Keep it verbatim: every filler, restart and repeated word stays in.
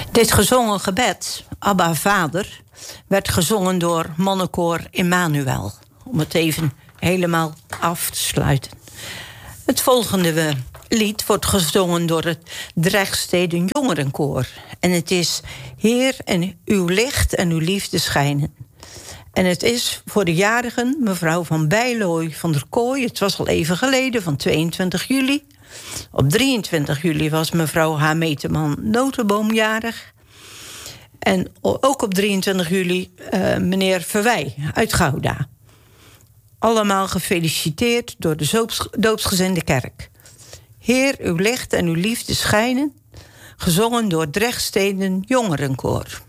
Dit gezongen gebed, Abba Vader, werd gezongen door mannenkoor Emmanuel. Om het even helemaal af te sluiten. Het volgende lied wordt gezongen door het Drechtsteden Jongerenkoor. En het is Heer en uw licht en uw liefde schijnen. En het is voor de jarigen mevrouw van Bijlooy van der Kooi. Het was al even geleden, van tweeëntwintig juli. Op drieëntwintig juli was mevrouw H. Meteman Notenboom jarig. En ook op drieëntwintig juli uh, meneer Verwij uit Gouda. Allemaal gefeliciteerd door de zoops, doopsgezinde kerk. Heer, uw licht en uw liefde schijnen. Gezongen door Drechtsteden Jongerenkoor.